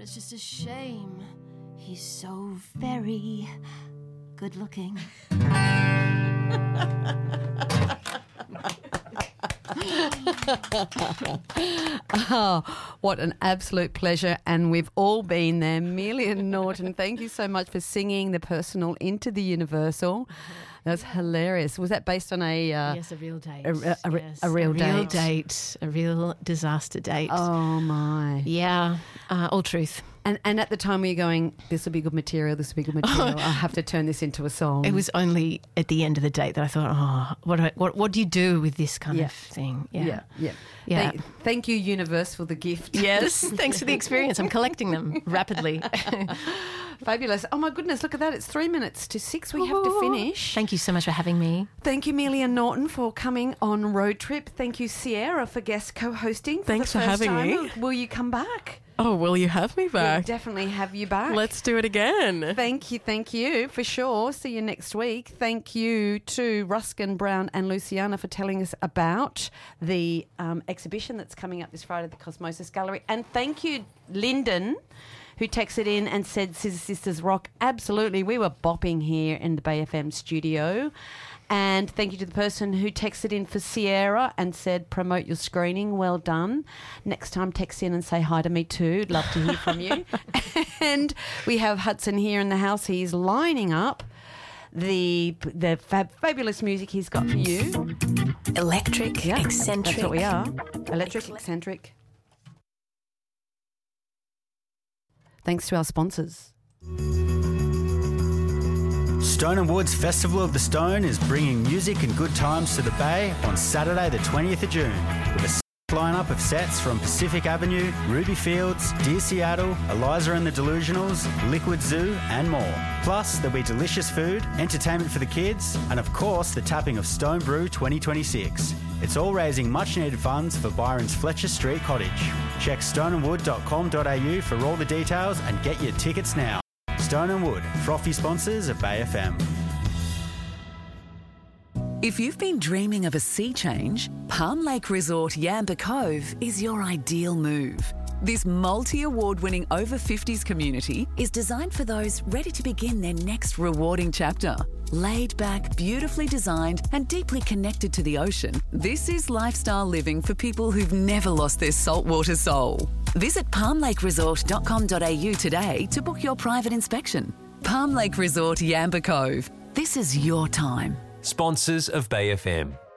But it's just a shame he's so very good looking. Oh, what an absolute pleasure. And we've all been there. Amelia Norton, thank you so much for singing the personal into the universal. That was hilarious. Was that based on a... yes, a real date. A real date. A real disaster date. Oh, my. Yeah, all truth. And at the time, were you going, this will be good material, this will be good material, I have to turn this into a song? It was only at the end of the date that I thought, what do you do with this kind of thing? Yeah. Thank you, Universe, for the gift. Yes, thanks for the experience. I'm collecting them rapidly. Fabulous. Oh, my goodness, look at that. It's 3 minutes to 6. We have to finish. Thank you so much for having me. Thank you, Amelia Norton, for coming on Road Trip. Thank you, Sierra, for guest co-hosting. Thanks for having me. Will you come back? Oh, will you have me back? We'll definitely have you back. Let's do it again. Thank you, for sure. See you next week. Thank you to Ruskin, Brown and Luciana for telling us about the exhibition that's coming up this Friday at the Cosmosis Gallery. And thank you, Lyndon, who texted in and said Scissor Sisters rock. Absolutely. We were bopping here in the Bay FM studio. And thank you to the person who texted in for Sierra and said, promote your screening. Well done. Next time, text in and say hi to me too. Love to hear from you. And we have Hudson here in the house. He's lining up the fabulous music he's got for you. Electric, eccentric. That's what we are. Electric, eccentric. Thanks to our sponsors. Stone and Wood's Festival of the Stone is bringing music and good times to the Bay on Saturday the 20th of June with a lineup of sets from Pacific Avenue, Ruby Fields, Dear Seattle, Eliza and the Delusionals, Liquid Zoo and more. Plus there'll be delicious food, entertainment for the kids and of course the tapping of Stone Brew 2026. It's all raising much needed funds for Byron's Fletcher Street Cottage. Check stoneandwood.com.au for all the details and get your tickets now. Stone and Wood, frothy sponsors of Bay FM. If you've been dreaming of a sea change, Palm Lake Resort Yamba Cove is your ideal move. This multi-award-winning over-50s community is designed for those ready to begin their next rewarding chapter. Laid back, beautifully designed and deeply connected to the ocean, this is lifestyle living for people who've never lost their saltwater soul. Visit palmlakeresort.com.au today to book your private inspection. Palm Lake Resort Yamba Cove. This is your time. Sponsors of Bay FM.